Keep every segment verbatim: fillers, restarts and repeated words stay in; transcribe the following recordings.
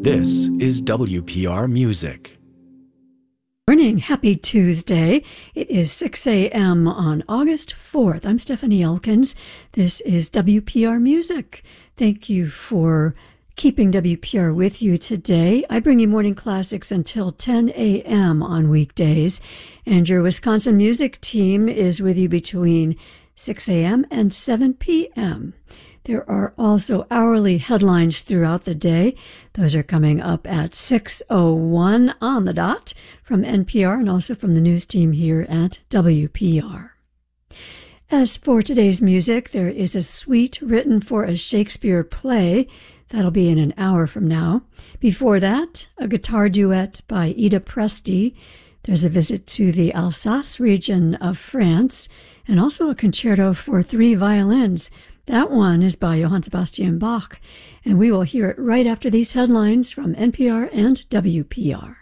This is W P R Music. Morning. Happy Tuesday. It is six a.m. on August fourth. I'm Stephanie Elkins. This is W P R Music. Thank you for keeping W P R with you today. I bring you morning classics until ten a.m. on weekdays, and your Wisconsin music team is with you between six a.m. and seven p.m. There are also hourly headlines throughout the day. Those are coming up at six oh one on the dot from N P R and also from the news team here at W P R. As for today's music, there is a suite written for a Shakespeare play. That'll be in an hour from now. Before that, a guitar duet by Ida Presti. There's a visit to the Alsace region of France, and also a concerto for three violins. That one is by Johann Sebastian Bach, and we will hear it right after these headlines from N P R and W P R.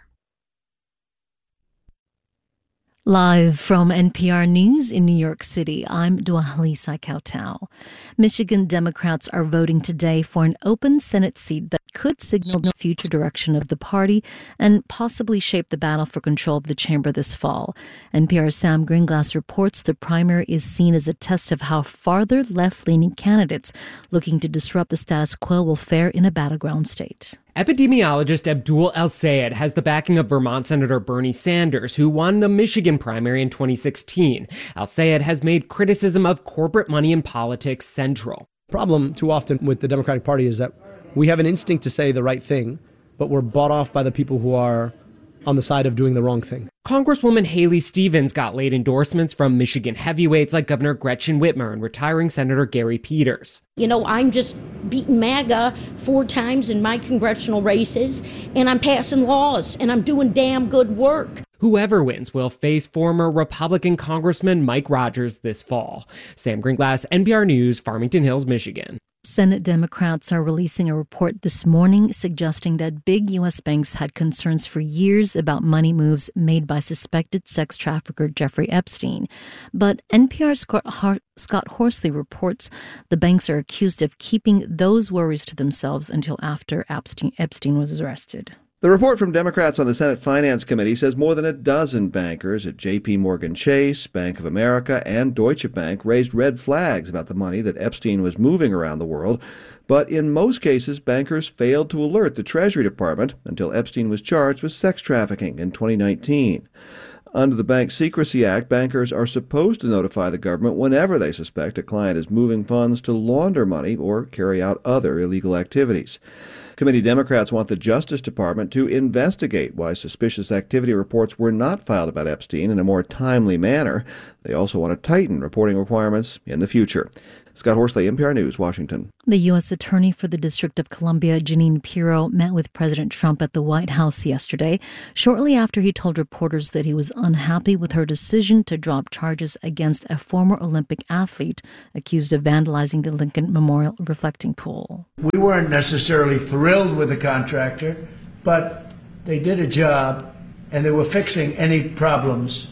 Live from N P R News in New York City, I'm Dwalisa Kautau. Michigan Democrats are voting today for an open Senate seat that could signal the future direction of the party and possibly shape the battle for control of the chamber this fall. N P R's Sam Greenglass reports the primary is seen as a test of how farther left-leaning candidates looking to disrupt the status quo will fare in a battleground state. Epidemiologist Abdul El-Sayed has the backing of Vermont Senator Bernie Sanders, who won the Michigan primary in twenty sixteen. El-Sayed has made criticism of corporate money in politics central. The problem too often with the Democratic Party is that we have an instinct to say the right thing, but we're bought off by the people who are on the side of doing the wrong thing. Congresswoman Haley Stevens got late endorsements from Michigan heavyweights like Governor Gretchen Whitmer and retiring Senator Gary Peters. You know, I'm just beating MAGA four times in my congressional races, and I'm passing laws, and I'm doing damn good work. Whoever wins will face former Republican Congressman Mike Rogers this fall. Sam Greenglass, N P R News, Farmington Hills, Michigan. Senate Democrats are releasing a report this morning suggesting that big U S banks had concerns for years about money moves made by suspected sex trafficker Jeffrey Epstein. But N P R's Scott Horsley reports the banks are accused of keeping those worries to themselves until after Epstein, Epstein was arrested. The report from Democrats on the Senate Finance Committee says more than a dozen bankers at J P Morgan Chase, Bank of America, and Deutsche Bank raised red flags about the money that Epstein was moving around the world. But in most cases, bankers failed to alert the Treasury Department until Epstein was charged with sex trafficking in twenty nineteen. Under the Bank Secrecy Act, bankers are supposed to notify the government whenever they suspect a client is moving funds to launder money or carry out other illegal activities. Committee Democrats want the Justice Department to investigate why suspicious activity reports were not filed about Epstein in a more timely manner. They also want to tighten reporting requirements in the future. Scott Horsley, N P R News, Washington. The U S Attorney for the District of Columbia, Jeanine Pirro, met with President Trump at the White House yesterday, shortly after he told reporters that he was unhappy with her decision to drop charges against a former Olympic athlete accused of vandalizing the Lincoln Memorial reflecting pool. We weren't necessarily thrilled with the contractor, but they did a job and they were fixing any problems.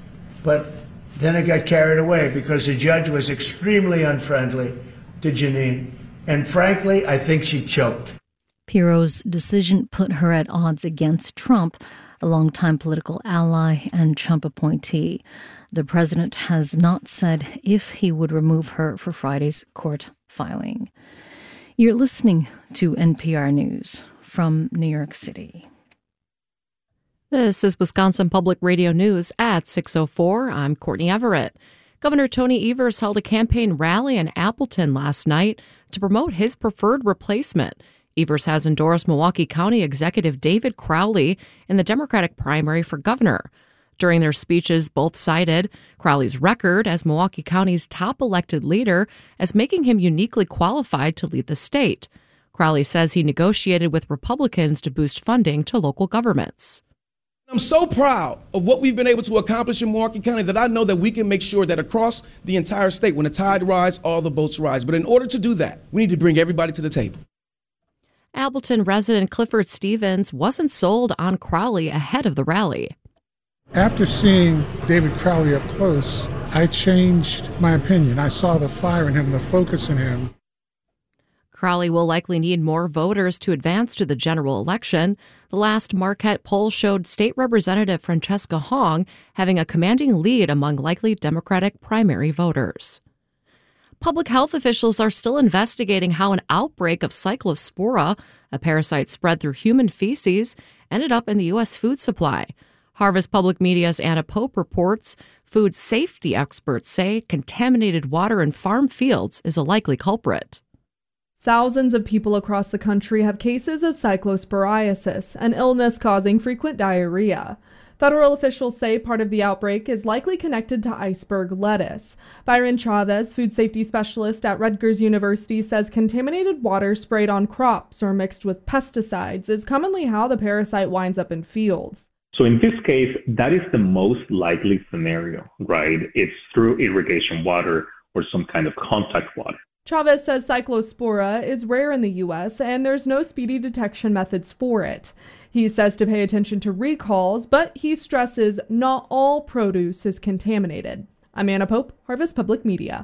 But then it got carried away because the judge was extremely unfriendly to Jeanine. And frankly, I think she choked. Pirro's decision put her at odds against Trump, a longtime political ally and Trump appointee. The president has not said if he would remove her for Friday's court filing. You're listening to N P R News from New York City. This is Wisconsin Public Radio News at six oh four. I'm Courtney Everett. Governor Tony Evers held a campaign rally in Appleton last night to promote his preferred replacement. Evers has endorsed Milwaukee County Executive David Crowley in the Democratic primary for governor. During their speeches, both cited Crowley's record as Milwaukee County's top elected leader as making him uniquely qualified to lead the state. Crowley says he negotiated with Republicans to boost funding to local governments. I'm so proud of what we've been able to accomplish in Milwaukee County that I know that we can make sure that across the entire state, when the tide rises, all the boats rise. But in order to do that, we need to bring everybody to the table. Appleton resident Clifford Stevens wasn't sold on Crowley ahead of the rally. After seeing David Crowley up close, I changed my opinion. I saw the fire in him, the focus in him. Crowley will likely need more voters to advance to the general election. The last Marquette poll showed State Representative Francesca Hong having a commanding lead among likely Democratic primary voters. Public health officials are still investigating how an outbreak of Cyclospora, a parasite spread through human feces, ended up in the U S food supply. Harvest Public Media's Anna Pope reports food safety experts say contaminated water in farm fields is a likely culprit. Thousands of people across the country have cases of cyclosporiasis, an illness causing frequent diarrhea. Federal officials say part of the outbreak is likely connected to iceberg lettuce. Byron Chavez, food safety specialist at Rutgers University, says contaminated water sprayed on crops or mixed with pesticides is commonly how the parasite winds up in fields. So in this case, that is the most likely scenario, right? It's through irrigation water or some kind of contact water. Chavez says Cyclospora is rare in the U S and there's no speedy detection methods for it. He says to pay attention to recalls, but he stresses not all produce is contaminated. I'm Anna Pope, Harvest Public Media.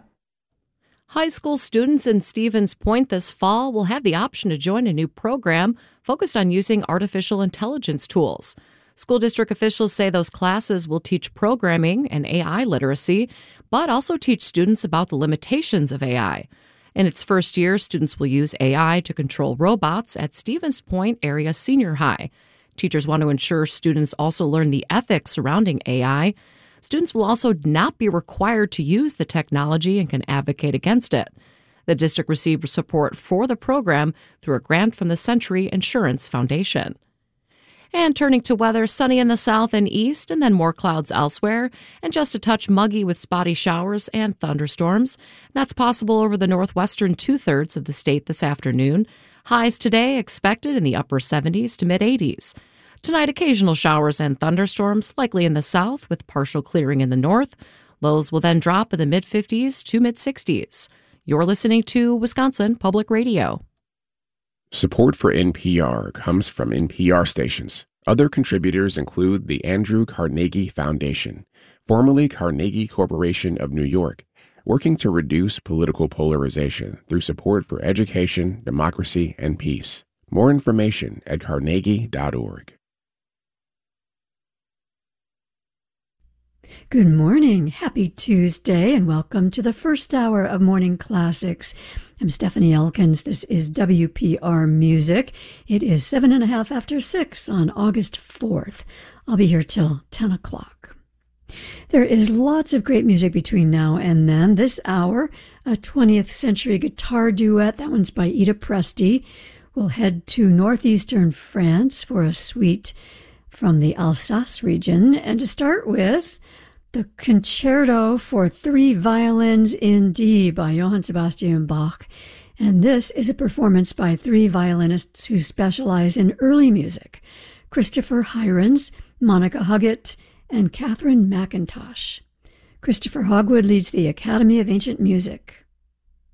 High school students in Stevens Point this fall will have the option to join a new program focused on using artificial intelligence tools. School district officials say those classes will teach programming and A I literacy, but also teach students about the limitations of A I. In its first year, students will use A I to control robots at Stevens Point Area Senior High. Teachers want to ensure students also learn the ethics surrounding A I. Students will also not be required to use the technology and can advocate against it. The district received support for the program through a grant from the Century Insurance Foundation. And turning to weather, sunny in the south and east, and then more clouds elsewhere, and just a touch muggy with spotty showers and thunderstorms. That's possible over the northwestern two-thirds of the state this afternoon. Highs today expected in the upper seventies to mid-eighties. Tonight, occasional showers and thunderstorms, likely in the south with partial clearing in the north. Lows will then drop in the mid-fifties to mid-sixties. You're listening to Wisconsin Public Radio. Support for N P R comes from N P R stations. Other contributors include the Andrew Carnegie Foundation, formerly Carnegie Corporation of New York, working to reduce political polarization through support for education, democracy, and peace. More information at carnegie dot org. Good morning. Happy Tuesday, and welcome to the first hour of Morning Classics. I'm Stephanie Elkins. This is W P R Music. It is seven and a half after six on August fourth. I'll be here till ten o'clock. There is lots of great music between now and then. This hour, a twentieth century guitar duet. That one's by Ida Presti. We'll head to northeastern France for a suite from the Alsace region. And to start with, the Concerto for Three Violins in D by Johann Sebastian Bach. And this is a performance by three violinists who specialize in early music: Christopher Hirons, Monica Huggett, and Catherine McIntosh. Christopher Hogwood leads the Academy of Ancient Music.